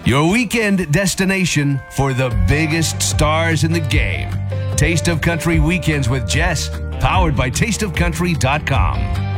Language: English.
your weekend destination for the biggest stars in the game. Taste of Country Weekends with Jess, powered by tasteofcountry.com.